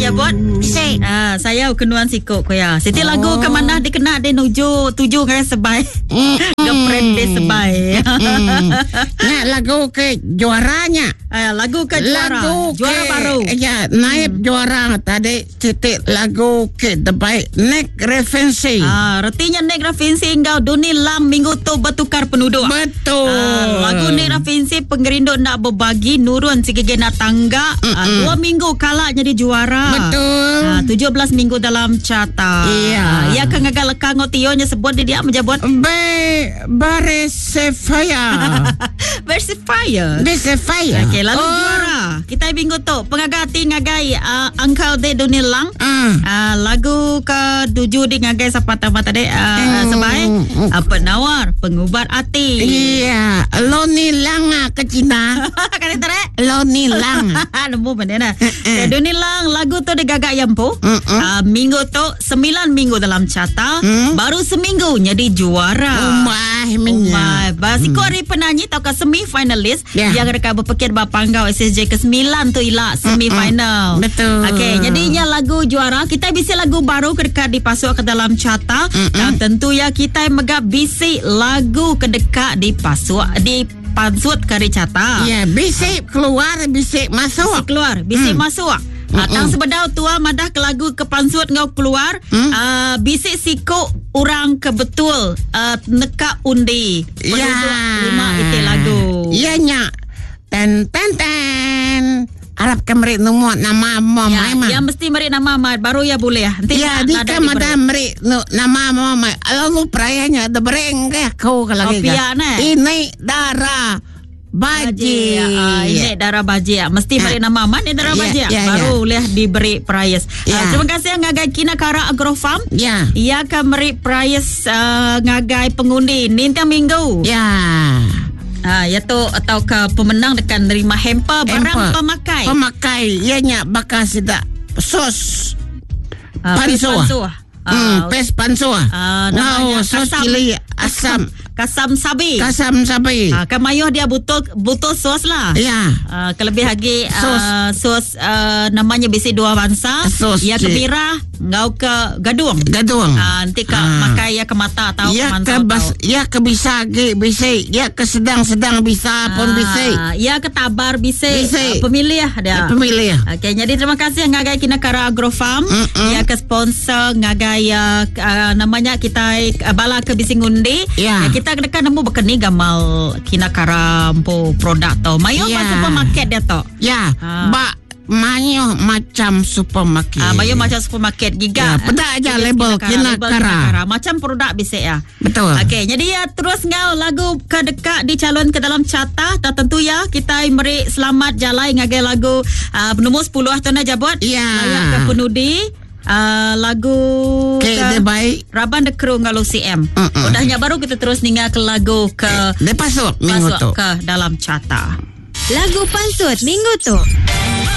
jabot. Bisik. Saya kenuan sikok ko ya. Siti lagu ke mana dia kena dia nuju tuju kan sebai. Girlfriend dia sebai. Nak lagu ke juaranya. Lagu ke juara. Juara baru. Ya, naib juara tadi titik lagu ke terbaik Nek referensi. Artinya Nek referensi engkau Duni Lang minggu tu bertukar penduduk. Betul. Lagu Nek referensi pengerinduk nak berbagi nurun sikit nak tangga. 2 minggu kalah jadi juara. Betul. 17 minggu dalam carta. Iya. Ia kan agak lekang otionya sebut dia menjabut. Bersefaya. Bersefaya. Okey, lalu juara. Kita minggu tu pengagati ngagai Uncle de Duni Lang. Lagu ke-7 di ngagai sapata tadi sebaik penawar pengubat hati. Iya, Loni Lang ke Cina. Kan itu rek? Loni Lang. Nemu benda Duni Lang lagu tu digagak yampu. Minggu tu 9 minggu dalam carta. Baru seminggu jadi juara. Basiko hari penyanyi atau ke semi-finalis yang mereka berpikir berpanggau SSJ ke-9 tu ialah semi-final. Betul. Okey, jadinya lagu juara kita bisi lagu baru kedekat dipasuk ke dalam carta. Dan tentu ya kita megap bisi lagu kedekat dipasuk di pansut kari carta. Ya, bisik keluar, bisik masuk. Bisik keluar, bisik masuk. Tang sebedau tua madah ke lagu ke pansut ngau keluar. Bisik sikok orang kebetul nekak undi. Ya. 5 itu lagu. Ya nya. Ten. Arab kemeri numut nama mama. Ya mesti meri nama mama baru ya boleh ya. Nanti ya di kamada meri nama mama. Lalu perayanya ada bereng ke kau kalau gitu. Ini darah baji. Ini darah baji ya. Mesti meri nama mama ini darah baji ya. Baru boleh diberi prize. Terima kasih ngagai Kinakara Agrofarm. Ya. Ia akan meri prize ngagai pengundi nintiang minggu. Ya. Iaitu atau ke pemenang dekat nerima hamper barang pemakai. Pemakai ianya bakal sidak sos pansuah. Pes pansuah. Namanya sos cili asam. Kasam sabi. Kamayuh dia butuh sos lah. Ya. Kelebih lagi sos namanya bisi dua bangsa. Ya kebira ngau ke gadung. Nanti ke makai ya ke mata atau ya ke mantau. Ya ke bisa bisi. Ya ke sedang bisa pun bisi. Ya ke tabar bisi. Pemilih dia. Pemilih. Okey, jadi terima kasih ngagai Kinakara Agrofarm. Ya ke sponsor ngagai namanya kita bala ke bisi ngundi. Ya. Kita dekat nemu bekeni gamal Kinakara po produk tau. Mayo supermarket dia tau. Ya. Mayo macam supermarket. Mayo macam supermarket giga. Pedak aja label Kinakara. Macam produk bisa ya. Betul. Okey, jadi ya terus ngau lagu kedekat dicalon ke dalam carta. Dan tentu ya kita beri selamat jalai ngagai lagu nombor 10 atau jabot. Ya. Layak ke penudi. Lagu ke baik Raban de Kru ngalu CM. Udahnya baru kita terus ningal ke lagu ke masuk minggu tu ke dalam carta. Lagu pansut minggu tu.